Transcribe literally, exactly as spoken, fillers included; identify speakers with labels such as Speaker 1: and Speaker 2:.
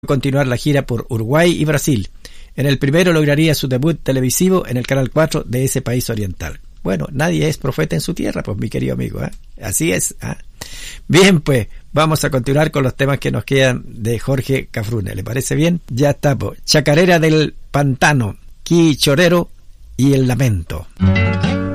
Speaker 1: continuar la gira por Uruguay y Brasil. En el primero lograría su debut televisivo en el Canal cuatro de ese país oriental. Bueno, nadie es profeta en su tierra, pues mi querido amigo, ¿eh? Así es, ¿eh? Bien, pues, vamos a continuar con los temas que nos quedan de Jorge Cafrune. ¿Le parece bien? Ya está, pues. Chacarera del Pantano, Qui Chorero y El Lamento.